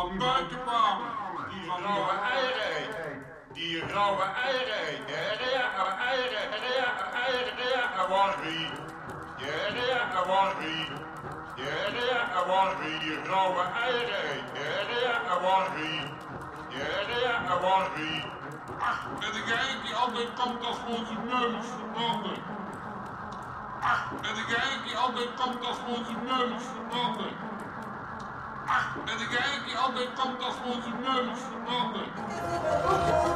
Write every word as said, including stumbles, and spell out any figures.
van buiten kwamen. Die rauwe eieren eet. Die rauwe eieren eet. Ja, eieren, ja, eieren, ja, worrie. Ja, ja, worrie. Ja, ja, worrie. Die rauwe eieren eet. Ja, worrie. Ja, ja, worrie. Ach, en de geit die altijd komt als we onze neus verbranden. Ach, en de geit die altijd komt als we onze neus verbranden. Ach, en de geit die altijd komt als we onze neus verbranden.